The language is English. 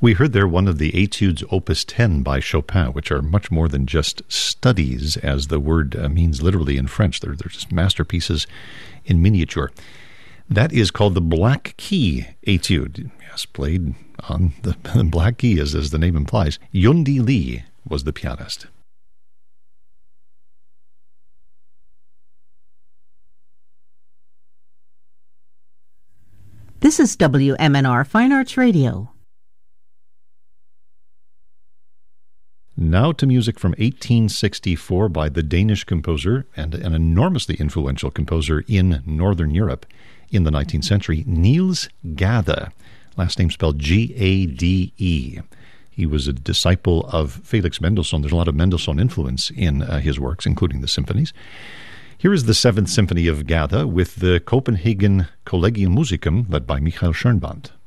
We heard there one of the Etudes Opus 10 by Chopin, which are much more than just studies, as the word means literally in French. They're just masterpieces in miniature. That is called the Black Key Etude. Yes, played on the Black Key, as the name implies. Yundi Lee was the pianist. This is WMNR Fine Arts Radio. Now to music from 1864 by the Danish composer and an enormously influential composer in Northern Europe in the 19th century, Niels Gade, last name spelled G-A-D-E. He was a disciple of Felix Mendelssohn. There's a lot of Mendelssohn influence in his works, including the symphonies. Here is the Seventh Symphony of Gade with the Copenhagen Collegium Musicum led by Michael Schönband.